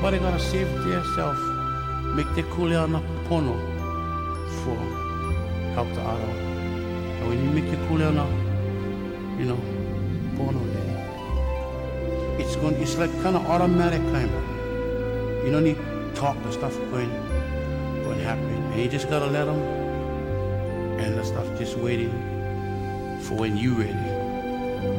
Everybody gotta save it to yourself. Make the kuleana pono for help the other. And when you make your kuleana, pono there, it's like kind of automatic kind of. You don't need to talk, the stuff going to happen. And you just gotta let them, and the stuff just waiting for when you ready.